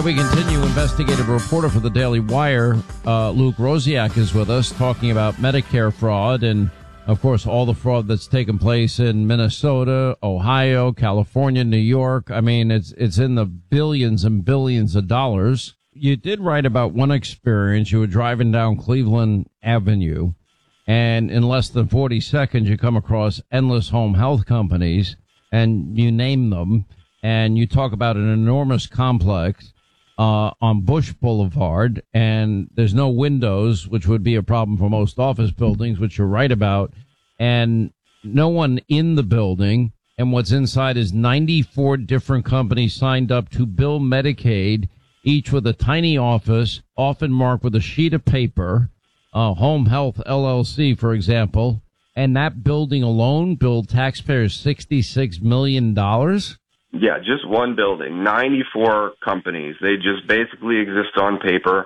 right, we continue. Investigative reporter for the Daily Wire, Luke Rosiak, is with us talking about Medicare fraud and, of course, all the fraud that's taken place in Minnesota, Ohio, California, New York. I mean, it's in the billions and billions of dollars. You did write about one experience. You were driving down Cleveland Avenue, and in less than 40 seconds, you come across endless home health companies, and you name them. And you talk about an enormous complex on Bush Boulevard, and there's no windows, which would be a problem for most office buildings, which you're right about, and no one in the building. And what's inside is 94 different companies signed up to bill Medicaid, each with a tiny office, often marked with a sheet of paper, Home Health LLC, for example. And that building alone billed taxpayers $66 million. Yeah, just one building, 94 companies. They just basically exist on paper.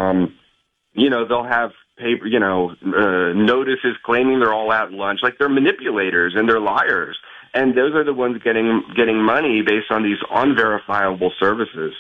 They'll have paper, notices claiming they're all at lunch. Like, they're manipulators and they're liars. And those are the ones getting money based on these unverifiable services.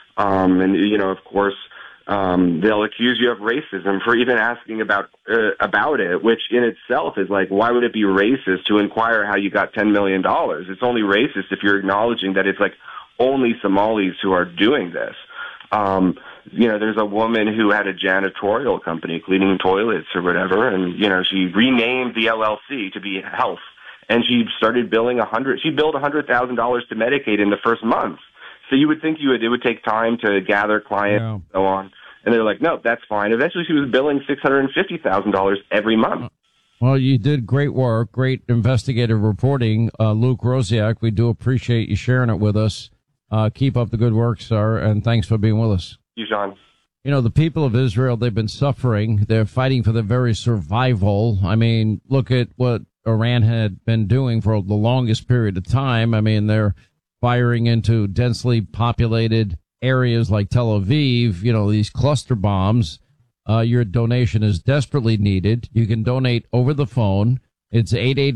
Of course, they'll accuse you of racism for even asking about it, which in itself is like, why would it be racist to inquire how you got $10 million? It's only racist if you're acknowledging that it's like only Somalis who are doing this. There's a woman who had a janitorial company cleaning toilets or whatever, and, she renamed the LLC to be Health, and she started billing she billed $100,000 to Medicaid in the first month. So you would think it would take time to gather clients and so on. And they're like, no, that's fine. Eventually she was billing $650,000 every month. Well, you did great work, great investigative reporting, Luke Rosiak. We do appreciate you sharing it with us. Keep up the good work, sir, and thanks for being with us. Thank you, John. The people of Israel, they've been suffering. They're fighting for their very survival. I mean, look at what Iran had been doing for the longest period of time. I mean, they're firing into densely populated areas like Tel Aviv, these cluster bombs. Your donation is desperately needed. You can donate over the phone. It's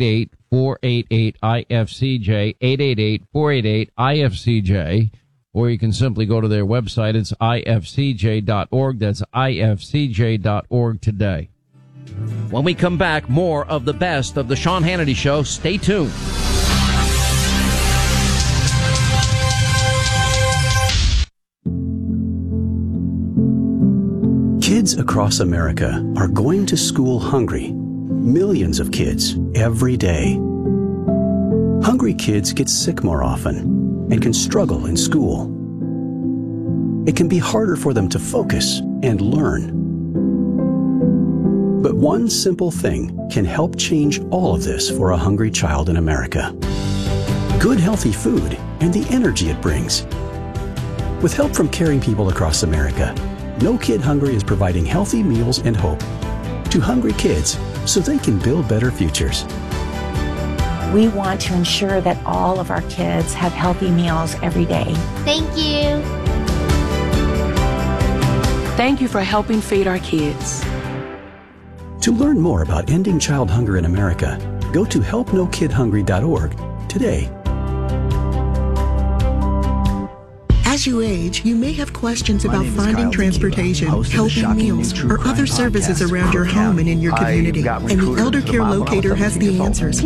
888-488-IFCJ, 888-488-IFCJ, or you can simply go to their website. It's ifcj.org. That's ifcj.org today. When we come back, more of the best of the Sean Hannity Show. Stay tuned. Kids across America are going to school hungry. Millions of kids every day. Hungry kids get sick more often and can struggle in school. It can be harder for them to focus and learn. But one simple thing can help change all of this for a hungry child in America. Good, healthy food and the energy it brings. With help from caring people across America, No Kid Hungry is providing healthy meals and hope to hungry kids so they can build better futures. We want to ensure that all of our kids have healthy meals every day. Thank you. Thank you for helping feed our kids. To learn more about ending child hunger in America, go to helpnokidhungry.org today. As you age, you may have questions about finding transportation, healthy meals, or other services around your home and in your community. And the Elder Care Locator has the answers at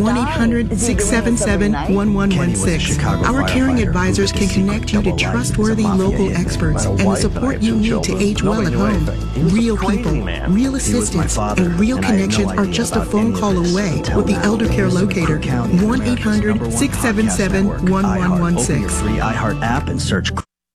1-800-677-1116. Our caring advisors can connect you to trustworthy local experts and the support you need to age well at home. Real people, real assistance, and real connections are just a phone call away with the Elder Care Locator. 1-800-677-1116. iHeart app and search.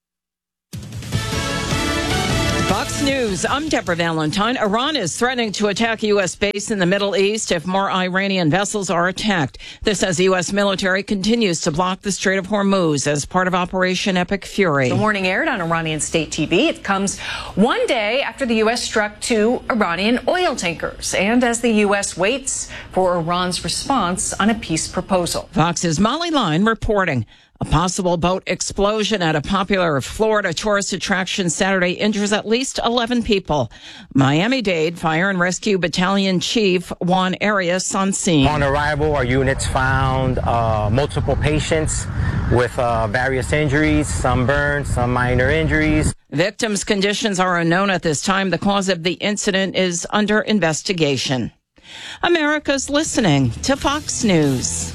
Fox News, I'm Deborah Valentine. Iran is threatening to attack a U.S. base in the Middle East if more Iranian vessels are attacked. This as the U.S. military continues to block the Strait of Hormuz as part of Operation Epic Fury. The warning aired on Iranian state TV. It comes one day after the U.S. struck 2 Iranian oil tankers and as the U.S. waits for Iran's response on a peace proposal. Fox's Molly Line reporting. A possible boat explosion at a popular Florida tourist attraction Saturday injures at least 11 people. Miami-Dade Fire and Rescue Battalion Chief Juan Arias on scene. On arrival, our units found multiple patients with various injuries, some burns, some minor injuries. Victims' conditions are unknown at this time. The cause of the incident is under investigation. America's listening to Fox News.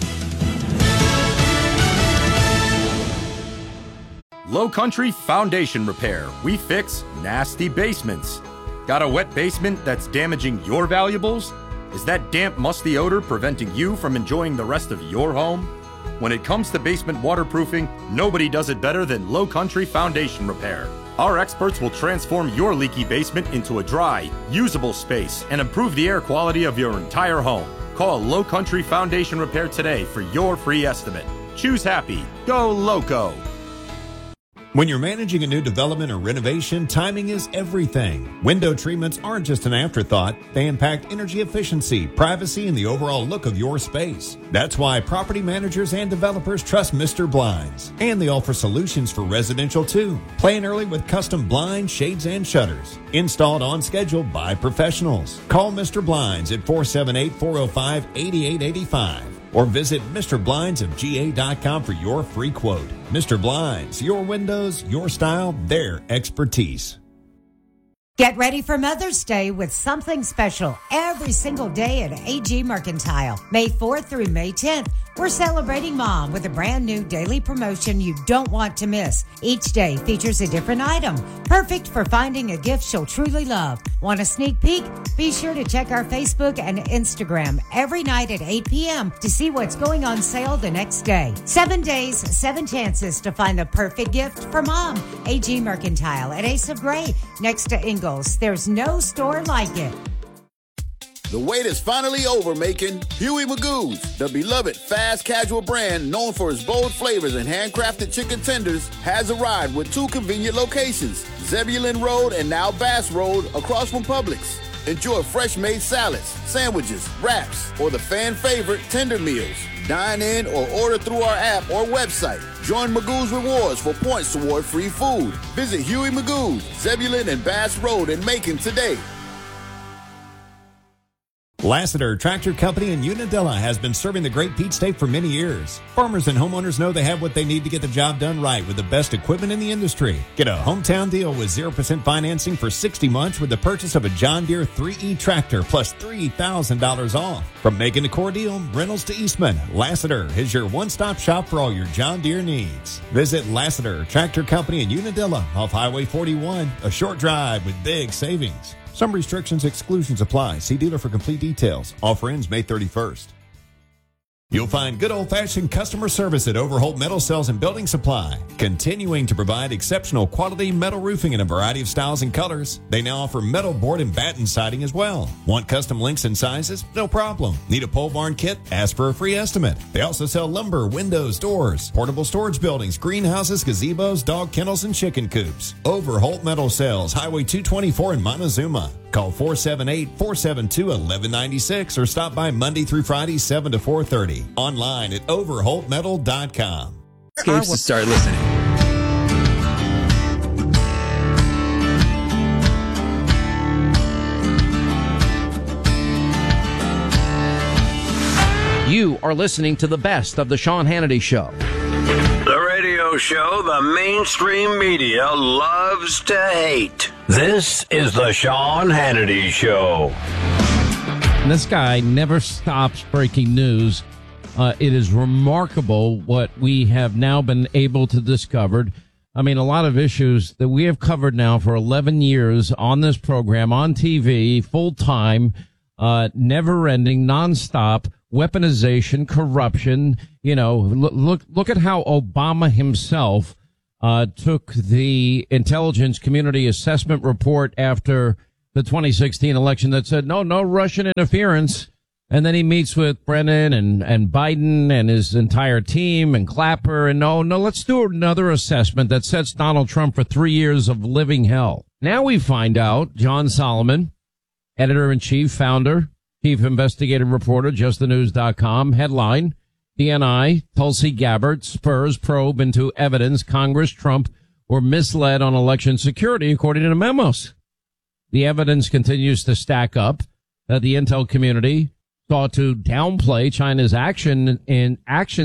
Low Country Foundation Repair. We fix nasty basements. Got a wet basement that's damaging your valuables? Is that damp, musty odor preventing you from enjoying the rest of your home? When it comes to basement waterproofing, nobody does it better than Low Country Foundation Repair. Our experts will transform your leaky basement into a dry, usable space and improve the air quality of your entire home. Call Low Country Foundation Repair today for your free estimate. Choose happy. Go Loco. When you're managing a new development or renovation, timing is everything. Window treatments aren't just an afterthought. They impact energy efficiency, privacy, and the overall look of your space. That's why property managers and developers trust Mr. Blinds. And they offer solutions for residential too. Plan early with custom blinds, shades, and shutters. Installed on schedule by professionals. Call Mr. Blinds at 478-405-8885. Or visit MrBlindsofGA.com for your free quote. Mr. Blinds, your windows, your style, their expertise. Get ready for Mother's Day with something special every single day at AG Mercantile. May 4th through May 10th, we're celebrating Mom with a brand new daily promotion you don't want to miss. Each day features a different item, perfect for finding a gift she'll truly love. Want a sneak peek? Be sure to check our Facebook and Instagram every night at 8 p.m. to see what's going on sale the next day. 7 days, 7 chances to find the perfect gift for Mom. AG Mercantile at Ace of Gray, next to Ingalls. There's no store like it. The wait is finally over, making Huey Magoo's, the beloved fast casual brand known for its bold flavors and handcrafted chicken tenders, has arrived with 2 convenient locations, Zebulon Road and now Bass Road, across from Publix. Enjoy fresh-made salads, sandwiches, wraps, or the fan favorite tender meals. Dine in or order through our app or website. Join Magoo's Rewards for points toward free food. Visit Huey Magoo's, Zebulon and Bass Road in Macon today. Lassiter Tractor Company in Unadilla has been serving the Great Peach State for many years. Farmers and homeowners know they have what they need to get the job done right with the best equipment in the industry. Get a hometown deal with 0% financing for 60 months with the purchase of a John Deere 3E tractor plus $3,000 off. From Macon to Cordele, Reynolds to Eastman, Lassiter is your one-stop shop for all your John Deere needs. Visit Lassiter Tractor Company in Unadilla off Highway 41, a short drive with big savings. Some restrictions, exclusions apply. See dealer for complete details. Offer ends May 31st. You'll find good old-fashioned customer service at Overholt Metal Sales and Building Supply, continuing to provide exceptional quality metal roofing in a variety of styles and colors. They now offer metal board and batten siding as well. Want custom lengths and sizes? No problem. Need a pole barn kit? Ask for a free estimate. They also sell lumber, windows, doors, portable storage buildings, greenhouses, gazebos, dog kennels, and chicken coops. Overholt Metal Sales, Highway 224 in Montezuma. Call 478-472-1196 or stop by Monday through Friday, 7 to 4:30. Online at overholtmetal.com. Escapes to start listening. You are listening to the best of the Sean Hannity Show. The radio show the mainstream media loves to hate. This is the Sean Hannity Show. And this guy never stops breaking news. It is remarkable what we have now been able to discover. I mean, a lot of issues that we have covered now for 11 years on this program, on TV, full time, never ending, nonstop. Weaponization, corruption, look at how Obama himself took the intelligence community assessment report after the 2016 election that said no Russian interference. And then he meets with Brennan and Biden and his entire team and Clapper and no, let's do another assessment that sets Donald Trump for 3 years of living hell. Now we find out John Solomon, editor-in-chief, founder, chief investigative reporter, justthenews.com, headline, DNI, Tulsi Gabbard spurs probe into evidence Congress, Trump were misled on election security, according to the memos. The evidence continues to stack up that the intel community sought to downplay China's actions in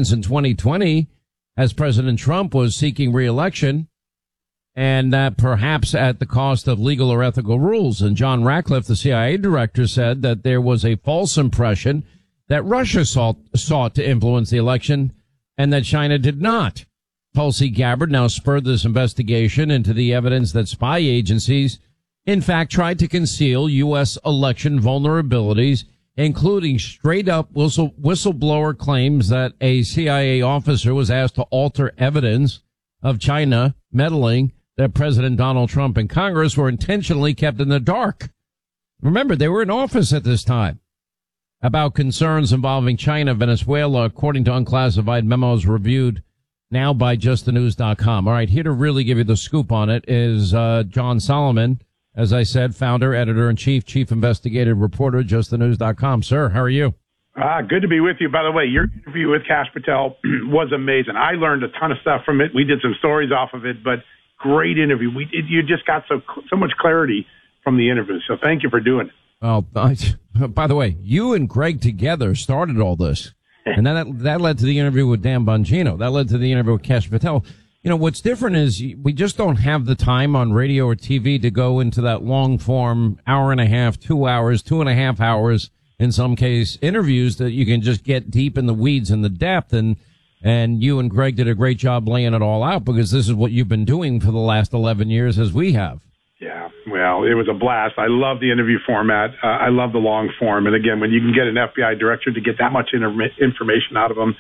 2020 as President Trump was seeking re-election, and that perhaps at the cost of legal or ethical rules. And John Ratcliffe, the CIA director, said that there was a false impression that Russia sought to influence the election and that China did not. Tulsi Gabbard now spurred this investigation into the evidence that spy agencies, in fact, tried to conceal U.S. election vulnerabilities, including straight-up whistleblower claims that a CIA officer was asked to alter evidence of China meddling, that President Donald Trump and Congress were intentionally kept in the dark. Remember, they were in office at this time. About concerns involving China, Venezuela, according to unclassified memos reviewed now by justthenews.com. All right, here to really give you the scoop on it is John Solomon, as I said, founder, editor-in-chief, chief investigative reporter, justthenews.com. Sir, how are you? Good to be with you. By the way, your interview with Kash Patel was amazing. I learned a ton of stuff from it. We did some stories off of it, but great interview. You just got so much clarity from the interview, so thank you for doing it. Well, by the way, you and Greg together started all this, and then that led to the interview with Dan Bongino. That led to the interview with Kash Patel. You know, what's different is we just don't have the time on radio or TV to go into that long form, hour and a half, 2 hours, 2.5 hours, in some case, interviews that you can just get deep in the weeds and the depth. And you and Greg did a great job laying it all out, because this is what you've been doing for the last 11 years as we have. Yeah, well, it was a blast. I love the interview format. I love the long form. And again, when you can get an FBI director to get that much information out of them,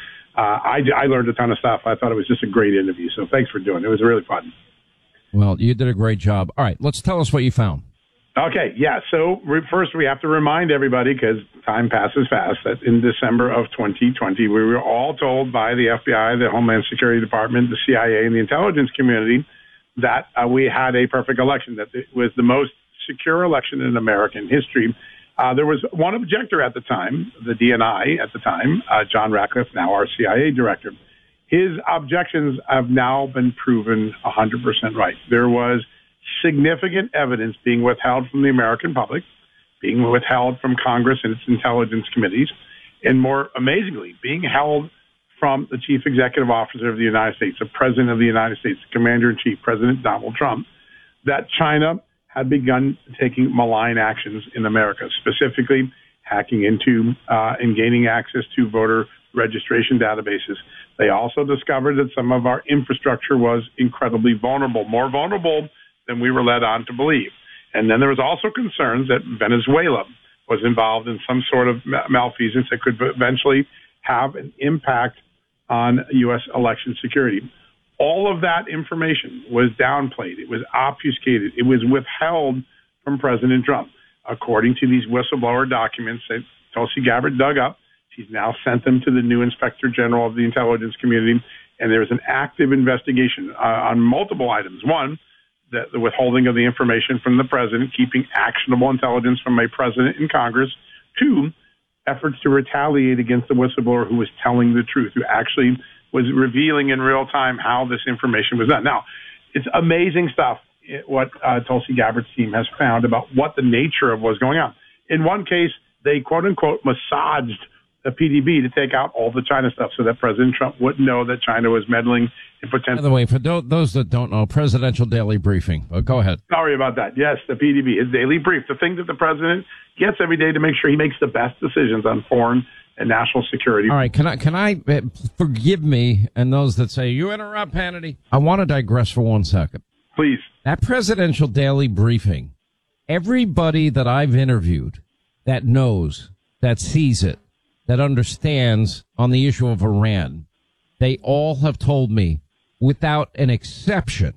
I learned a ton of stuff. I thought it was just a great interview. So thanks for doing it. It was really fun. Well, you did a great job. All right, let's tell us what you found. Okay, yeah. So first we have to remind everybody, because time passes fast, that in December of 2020, we were all told by the FBI, the Homeland Security Department, the CIA, and the intelligence community that we had a perfect election, that it was the most secure election in American history. There was one objector at the time, the DNI at the time, John Ratcliffe, now our CIA director. His objections have now been proven 100% right. There was significant evidence being withheld from the American public, being withheld from Congress and its intelligence committees, and more amazingly, being held from the chief executive officer of the United States, the president of the United States, commander-in-chief, President Donald Trump, that China had begun taking malign actions in America, specifically hacking into and gaining access to voter registration databases. They also discovered that some of our infrastructure was incredibly vulnerable, more vulnerable than we were led on to believe. And then there was also concerns that Venezuela was involved in some sort of malfeasance that could eventually have an impact on U.S. election security. All of that information was downplayed. It was obfuscated. It was withheld from President Trump. According to these whistleblower documents that Tulsi Gabbard dug up, she's now sent them to the new Inspector General of the intelligence community, and there's an active investigation on multiple items. One, the withholding of the information from the president, keeping actionable intelligence from a president in Congress. Two, efforts to retaliate against the whistleblower who was telling the truth, who actually was revealing in real time how this information was done. Now, it's amazing stuff what Tulsi Gabbard's team has found about what the nature of what was going on. In one case, they quote-unquote massaged the PDB to take out all the China stuff so that President Trump wouldn't know that China was meddling in potential. By the way, for those that don't know, Presidential Daily Briefing. Go ahead. Sorry about that. Yes, the PDB, his daily brief, the thing that the president gets every day to make sure he makes the best decisions on foreign and national security. All right, can I forgive me and those that say you interrupt, Hannity? I want to digress for 1 second. Please. That Presidential Daily Briefing, everybody that I've interviewed that knows, that sees it, that understands on the issue of Iran, they all have told me, without an exception,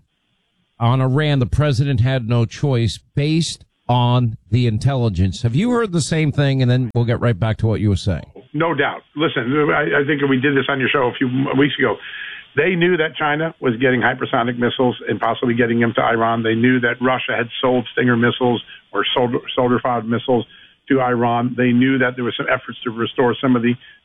on Iran, the president had no choice based on the intelligence. Have you heard the same thing? And then we'll get right back to what you were saying. No doubt. Listen, I think we did this on your show a few weeks ago. They knew that China was getting hypersonic missiles and possibly getting them to Iran. They knew that Russia had sold Stinger missiles or soldier-fired missiles to Iran. They knew that there were some efforts to restore some of the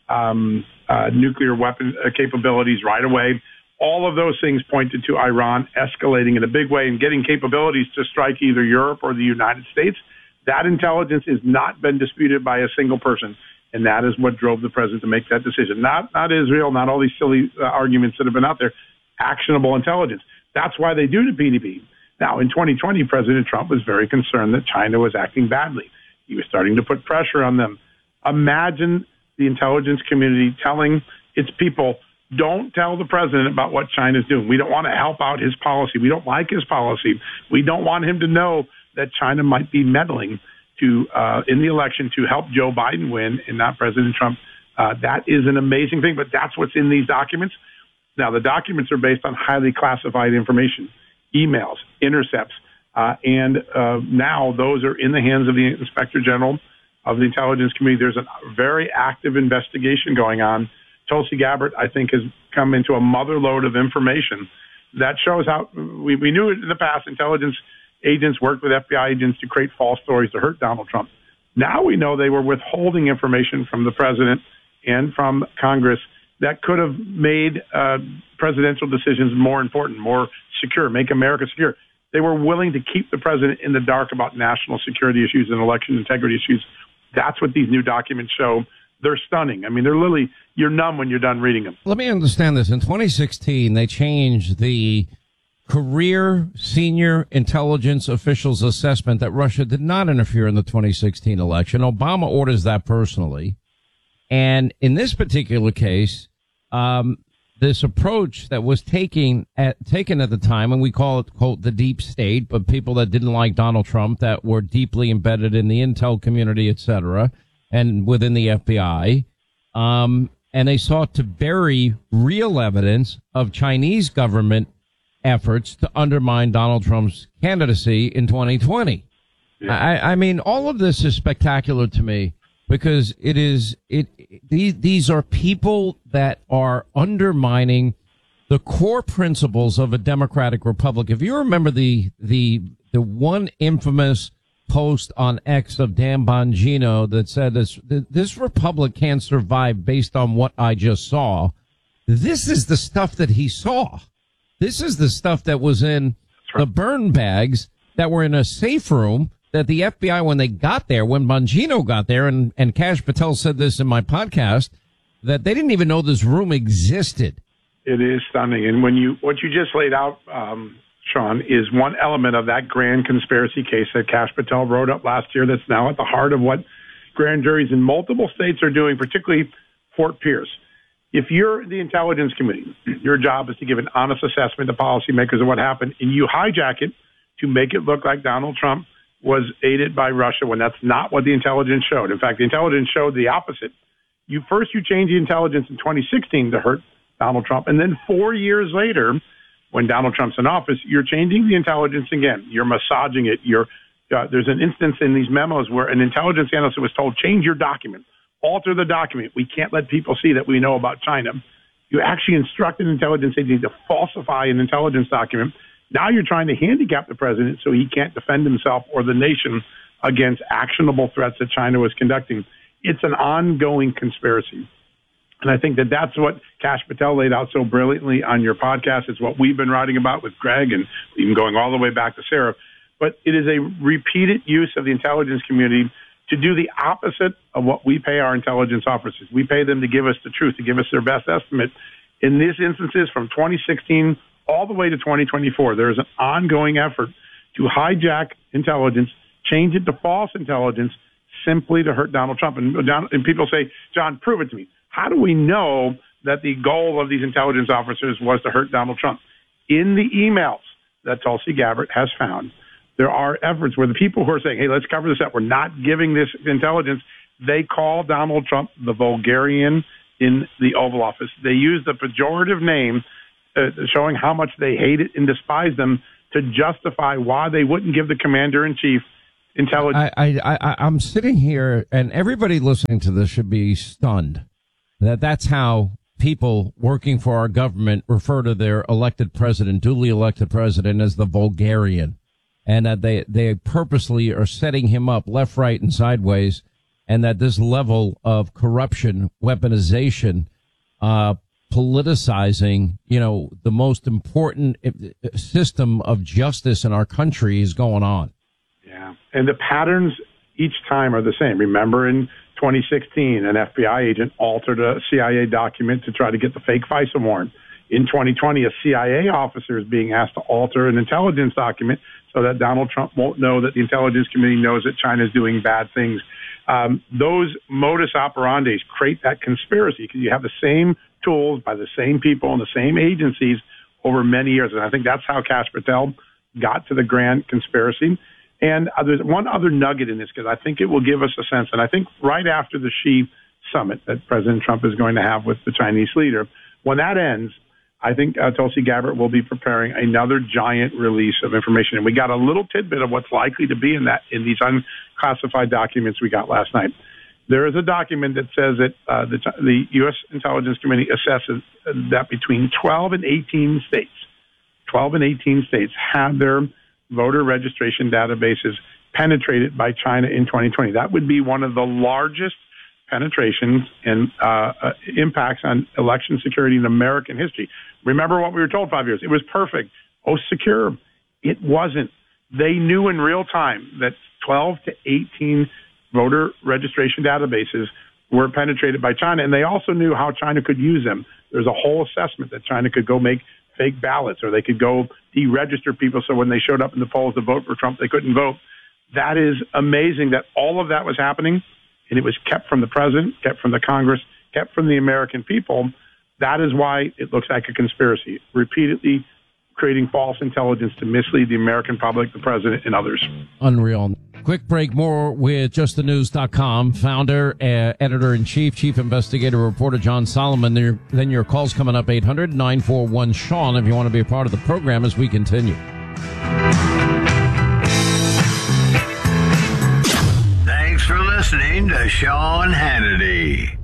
nuclear weapon capabilities right away. All of those things pointed to Iran escalating in a big way and getting capabilities to strike either Europe or the United States. That intelligence has not been disputed by a single person, and that is what drove the president to make that decision. Not Israel, not all these silly arguments that have been out there. Actionable intelligence. That's why they do the PDP. Now, in 2020, President Trump was very concerned that China was acting badly. He was starting to put pressure on them. Imagine the intelligence community telling its people, don't tell the president about what China's doing. We don't want to help out his policy. We don't like his policy. We don't want him to know that China might be meddling in the election to help Joe Biden win and not President Trump. That is an amazing thing, but that's what's in these documents. Now, the documents are based on highly classified information, emails, intercepts, and now those are in the hands of the Inspector General of the Intelligence Committee. There's a very active investigation going on. Tulsi Gabbard, I think, has come into a motherlode of information that shows how we knew it in the past. Intelligence agents worked with FBI agents to create false stories to hurt Donald Trump. Now we know they were withholding information from the president and from Congress that could have made presidential decisions more important, more secure, make America secure. They were willing to keep the president in the dark about national security issues and election integrity issues. That's what these new documents show. They're stunning. I mean, they're literally, you're numb when you're done reading them. Let me understand this. In 2016, they changed the career senior intelligence officials assessment that Russia did not interfere in the 2016 election. Obama orders that personally. And in this particular case, this approach that was taken at the time, and we call it, quote, the deep state, but people that didn't like Donald Trump, that were deeply embedded in the intel community, et cetera, and within the FBI, and they sought to bury real evidence of Chinese government efforts to undermine Donald Trump's candidacy in 2020. Yeah. I mean, all of this is spectacular to me, because these are people that are undermining the core principles of a democratic republic. If you remember the one infamous post on X of Dan Bongino that said this republic can't survive based on what I just saw. This is the stuff that he saw. This is the stuff that was in the burn bags that were in a safe room that the FBI, when they got there, when Bongino got there, and Kash Patel said this in my podcast, that they didn't even know this room existed. It is stunning. And what you just laid out, Sean, is one element of that grand conspiracy case that Kash Patel wrote up last year that's now at the heart of what grand juries in multiple states are doing, particularly Fort Pierce. If you're the intelligence committee, your job is to give an honest assessment to policymakers of what happened, and you hijack it to make it look like Donald Trump was aided by Russia when that's not what the intelligence showed. In fact, the intelligence showed the opposite. You change the intelligence in 2016 to hurt Donald Trump, and then 4 years later, when Donald Trump's in office, you're changing the intelligence again. You're massaging it. There's an instance in these memos where an intelligence analyst was told, change your document, alter the document. We can't let people see that we know about China. You actually instruct an intelligence agency to falsify an intelligence document. Now you're trying to handicap the president so he can't defend himself or the nation against actionable threats that China was conducting. It's an ongoing conspiracy. And I think that's what Kash Patel laid out so brilliantly on your podcast. It's what we've been writing about with Greg and even going all the way back to Sarah. But it is a repeated use of the intelligence community to do the opposite of what we pay our intelligence officers. We pay them to give us the truth, to give us their best estimate. In these instances, from 2016 all the way to 2024, there is an ongoing effort to hijack intelligence, change it to false intelligence, simply to hurt Donald Trump. And people say, John, prove it to me. How do we know that the goal of these intelligence officers was to hurt Donald Trump? In the emails that Tulsi Gabbard has found, there are efforts where the people who are saying, hey, let's cover this up, we're not giving this intelligence, they call Donald Trump the vulgarian in the Oval Office. They use the pejorative name showing how much they hate it and despise them to justify why they wouldn't give the commander-in-chief intelligence. I'm sitting here, and everybody listening to this should be stunned that that's how people working for our government refer to their elected president, duly elected president, as the vulgarian, and that they purposely are setting him up left, right, and sideways and that this level of corruption, weaponization, politicizing, the most important system of justice in our country is going on. Yeah. And the patterns each time are the same. Remember in 2016, an FBI agent altered a CIA document to try to get the fake FISA warrant. In 2020, a CIA officer is being asked to alter an intelligence document so that Donald Trump won't know that the intelligence community knows that China is doing bad things. Those modus operandis create that conspiracy because you have the same tools by the same people and the same agencies over many years. And I think that's how Kash Patel got to the grand conspiracy. And there's one other nugget in this because I think it will give us a sense. And I think right after the Xi summit that President Trump is going to have with the Chinese leader, when that ends, I think Tulsi Gabbard will be preparing another giant release of information. And we got a little tidbit of what's likely to be in these unclassified documents we got last night. There is a document that says that the U.S. Intelligence Committee assesses that between 12 and 18 states had their voter registration databases penetrated by China in 2020. That would be one of the largest penetrations and impacts on election security in American history. Remember what we were told 5 years. It was perfect. Oh, secure. It wasn't. They knew in real time that 12 to 18 voter registration databases were penetrated by China, and they also knew how China could use them. There's a whole assessment that China could go make fake ballots, or they could go deregister people so when they showed up in the polls to vote for Trump, they couldn't vote. That is amazing that all of that was happening, and it was kept from the president, kept from the Congress, kept from the American people. That is why it looks like a conspiracy, repeatedly creating false intelligence to mislead the American public, the president, and others. Unreal. Quick break, more with JustTheNews.com. Founder, editor-in-chief, chief investigative reporter John Solomon. Then your calls coming up, 800-941-SEAN, if you want to be a part of the program as we continue. Thanks for listening to Sean Hannity.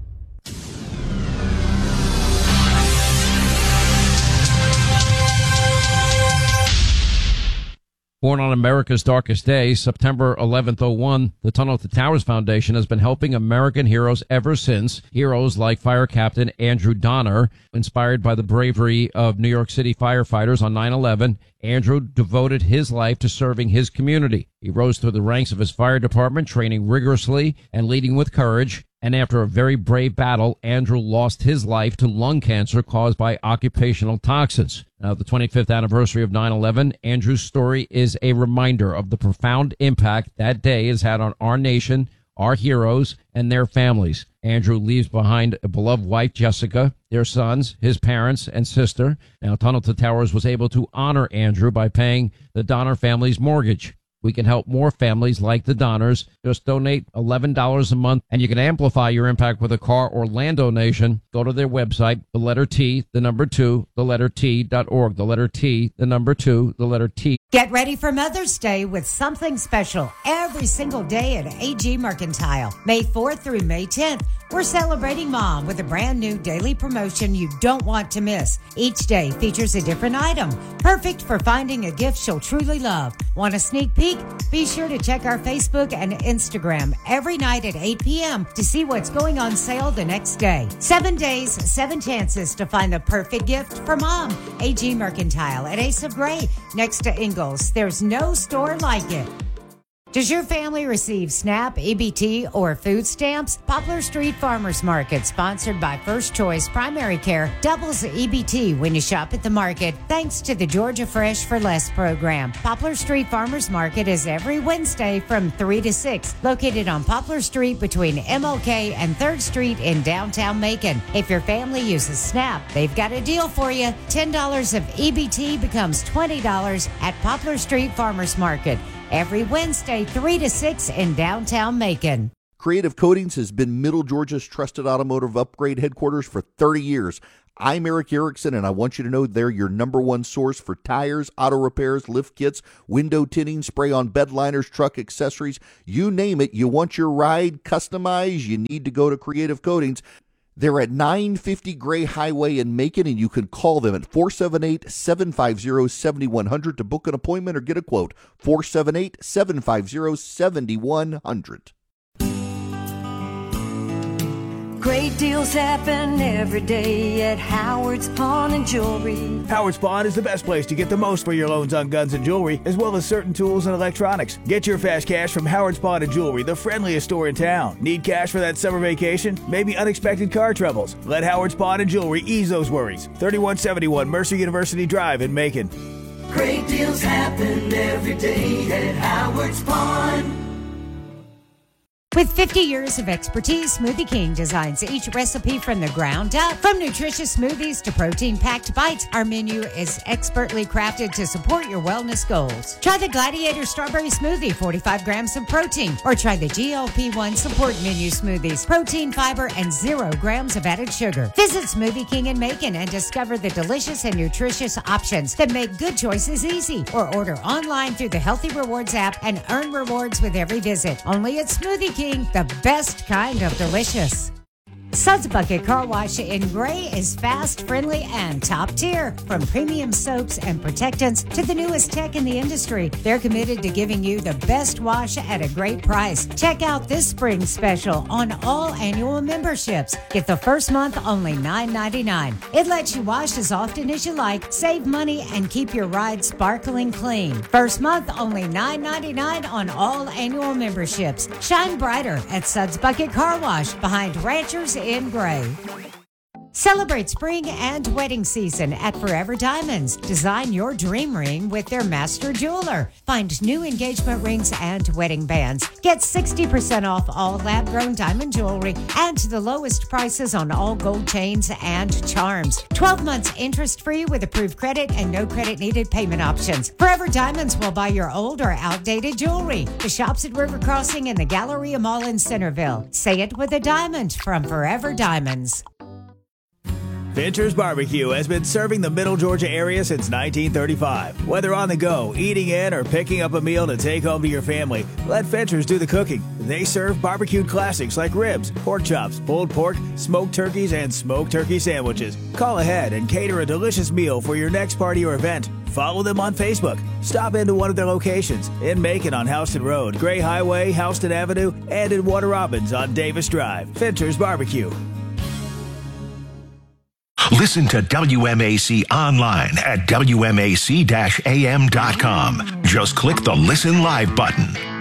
Born on America's darkest day, September 11th, 01, the Tunnel to Towers Foundation has been helping American heroes ever since. Heroes like Fire Captain Andrew Donner, inspired by the bravery of New York City firefighters on 9/11. Andrew devoted his life to serving his community. He rose through the ranks of his fire department, training rigorously and leading with courage. And after a very brave battle, Andrew lost his life to lung cancer caused by occupational toxins. Now, the 25th anniversary of 9/11, Andrew's story is a reminder of the profound impact that day has had on our nation, our heroes, and their families. Andrew leaves behind a beloved wife, Jessica, their sons, his parents, and sister. Now, Tunnel to Towers was able to honor Andrew by paying the Donner family's mortgage. We can help more families like the Donners. Just donate $11 a month, and you can amplify your impact with a car or land donation. Go to their website, the letter T, the number 2, the letter T.org. The letter T, the number 2, the letter T. Get ready for Mother's Day with something special every single day at AG Mercantile. May 4th through May 10th, we're celebrating Mom with a brand new daily promotion you don't want to miss. Each day features a different item, perfect for finding a gift she'll truly love. Want a sneak peek? Be sure to check our Facebook and Instagram every night at 8 p.m. to see what's going on sale the next day. 7 days, 7 chances to find the perfect gift for Mom. AG Mercantile at Ace of Gray, next to Ingalls. There's no store like it. Does your family receive SNAP, EBT, or food stamps? Poplar Street Farmers Market, sponsored by First Choice Primary Care, doubles the EBT when you shop at the market, thanks to the Georgia Fresh for Less program. Poplar Street Farmers Market is every Wednesday from 3 to 6, located on Poplar Street between MLK and 3rd Street in downtown Macon. If your family uses SNAP, they've got a deal for you. $10 of EBT becomes $20 at Poplar Street Farmers Market. Every Wednesday, 3 to 6 in downtown Macon. Creative Coatings has been Middle Georgia's trusted automotive upgrade headquarters for 30 years. I'm Eric Erickson, and I want you to know they're your number one source for tires, auto repairs, lift kits, window tinting, spray-on bed liners, truck accessories. You name it, you want your ride customized, you need to go to Creative Coatings. They're at 950 Gray Highway in Macon, and you can call them at 478-750-7100 to book an appointment or get a quote. 478-750-7100. Great deals happen every day at Howard's Pawn and Jewelry. Howard's Pawn is the best place to get the most for your loans on guns and jewelry, as well as certain tools and electronics. Get your fast cash from Howard's Pawn and Jewelry, the friendliest store in town. Need cash for that summer vacation? Maybe unexpected car troubles? Let Howard's Pawn and Jewelry ease those worries. 3171 Mercer University Drive in Macon. Great deals happen every day at Howard's Pawn. With 50 years of expertise, Smoothie King designs each recipe from the ground up. From nutritious smoothies to protein-packed bites, our menu is expertly crafted to support your wellness goals. Try the Gladiator Strawberry Smoothie, 45 grams of protein. Or try the GLP-1 Support Menu Smoothies, protein, fiber, and 0 grams of added sugar. Visit Smoothie King in Macon and discover the delicious and nutritious options that make good choices easy. Or order online through the Healthy Rewards app and earn rewards with every visit. Only at Smoothie King. The best kind of delicious. Suds Bucket Car Wash in Gray is fast, friendly, and top tier. From premium soaps and protectants to the newest tech in the industry, they're committed to giving you the best wash at a great price. Check out this spring special on all annual memberships. Get the first month only $9.99. It lets you wash as often as you like, save money, and keep your ride sparkling clean. First month only $9.99 on all annual memberships. Shine brighter at Suds Bucket Car Wash behind Ranchers in Gray. Celebrate spring and wedding season at Forever Diamonds. Design your dream ring with their master jeweler. Find new engagement rings and wedding bands. Get 60% off all lab-grown diamond jewelry and the lowest prices on all gold chains and charms. 12 months interest-free with approved credit and no credit needed payment options. Forever Diamonds will buy your old or outdated jewelry. The shops at River Crossing and the Galleria Mall in Centerville. Say it with a diamond from Forever Diamonds. Fincher's Barbecue has been serving the Middle Georgia area since 1935. Whether on the go, eating in, or picking up a meal to take home to your family, let Fincher's do the cooking. They serve barbecued classics like ribs, pork chops, pulled pork, smoked turkeys, and smoked turkey sandwiches. Call ahead and cater a delicious meal for your next party or event. Follow them on Facebook. Stop into one of their locations in Macon on Houston Road, Gray Highway, Houston Avenue, and in Warner Robins on Davis Drive. Fincher's Barbecue. Listen to WMAC online at WMAC-AM.com. Just click the Listen Live button.